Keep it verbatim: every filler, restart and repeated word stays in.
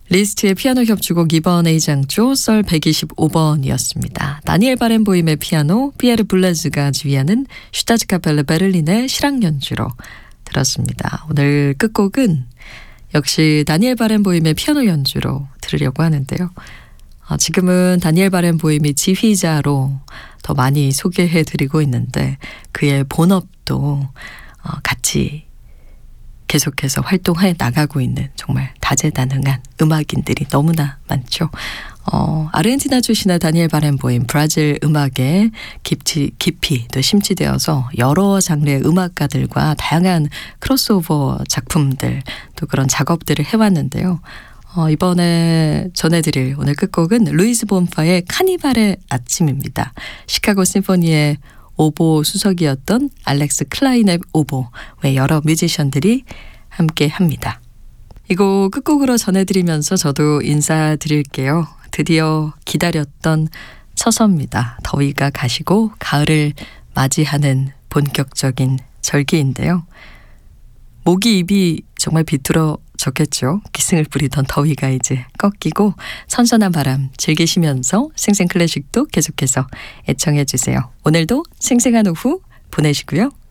리스트의 피아노 협주곡 이 번 A장조 썰 백이십오 번이었습니다. 다니엘 바렌보임의 피아노, 피에르 블레즈가 지휘하는 슈타트카펠레 베를린의 실황 연주로 들었습니다. 오늘 끝곡은 역시 다니엘 바렌보임의 피아노 연주로 들으려고 하는데요. 어, 지금은 다니엘 바렌보임이 지휘자로 더 많이 소개해드리고 있는데 그의 본업도 어, 같이 계속해서 활동해 나가고 있는 정말 다재다능한 음악인들이 너무나 많죠. 어, 아르헨티나 출신의 다니엘 바렌보임, 브라질 음악에 깊이, 깊이 또 심취되어서 여러 장르의 음악가들과 다양한 크로스오버 작품들 또 그런 작업들을 해왔는데요. 어, 이번에 전해드릴 오늘 끝곡은 루이스 본파의 카니발의 아침입니다. 시카고 심포니의 오보 수석이었던 알렉스 클라인의 오보 외 여러 뮤지션들이 함께 합니다. 이 곡 끝곡으로 전해드리면서 저도 인사드릴게요. 드디어 기다렸던 처서입니다. 더위가 가시고 가을을 맞이하는 본격적인 절기인데요. 목이 입이 정말 비뚤어졌겠죠. 기승을 부리던 더위가 이제 꺾이고 선선한 바람 즐기시면서 생생클래식도 계속해서 애청해 주세요. 오늘도 생생한 오후 보내시고요.